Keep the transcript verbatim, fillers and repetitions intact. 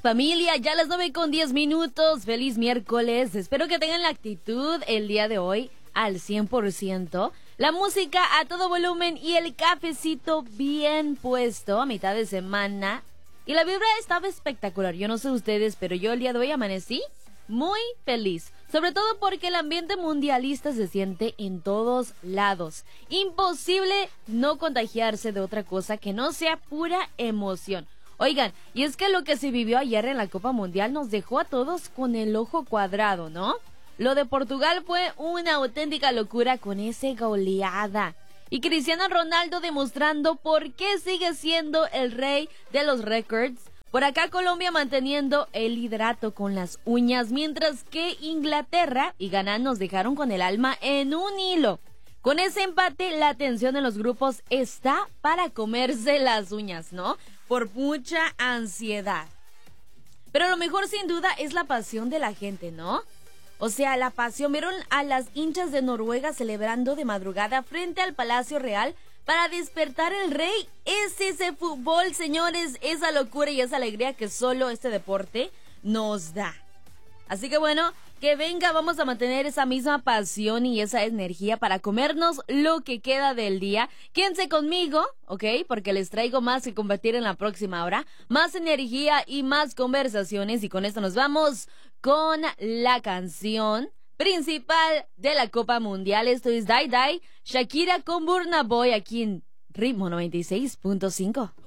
familia, ya las nueve con diez minutos, feliz miércoles, espero que tengan la actitud el día de hoy al cien por ciento, la música a todo volumen y el cafecito bien puesto a mitad de semana, y la vibra estaba espectacular. Yo no sé ustedes, pero yo el día de hoy amanecí muy feliz, sobre todo porque el ambiente mundialista se siente en todos lados. Imposible no contagiarse de otra cosa que no sea pura emoción. Oigan, y es que lo que se vivió ayer en la Copa Mundial nos dejó a todos con el ojo cuadrado, ¿no? Lo de Portugal fue una auténtica locura con esa goleada. Y Cristiano Ronaldo demostrando por qué sigue siendo el rey de los récords. Por acá Colombia manteniendo el liderato con las uñas, mientras que Inglaterra y Ghana nos dejaron con el alma en un hilo. Con ese empate, la tensión en los grupos está para comerse las uñas, ¿no? Por mucha ansiedad. Pero lo mejor sin duda es la pasión de la gente, ¿no? O sea, la pasión. ¿Vieron a las hinchas de Noruega celebrando de madrugada frente al Palacio Real para despertar el rey? Es ese fútbol, señores, esa locura y esa alegría que solo este deporte nos da. Así que bueno, que venga, vamos a mantener esa misma pasión y esa energía para comernos lo que queda del día. Quédense conmigo, ¿ok? Porque les traigo más que compartir en la próxima hora. Más energía y más conversaciones. Y con esto nos vamos con la canción principal de la Copa Mundial. Esto es Die Die, Shakira con Burna Boy aquí en Ritmo noventa y seis punto cinco.